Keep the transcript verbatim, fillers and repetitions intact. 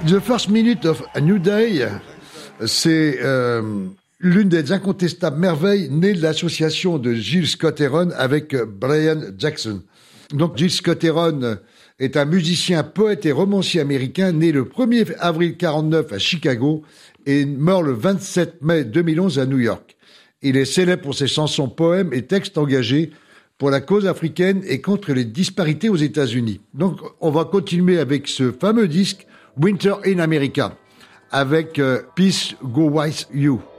The First Minute of a New Day, c'est euh, l'une des incontestables merveilles nées de l'association de Gil Scott-Heron avec Brian Jackson. Donc Gil Scott-Heron est un musicien, poète et romancier américain né le premier avril quarante-neuf à Chicago et meurt le vingt-sept mai deux mille onze à New York. Il est célèbre pour ses chansons, poèmes et textes engagés pour la cause africaine et contre les disparités aux États-Unis. Donc on va continuer avec ce fameux disque Winter in America avec euh, Peace Go With You.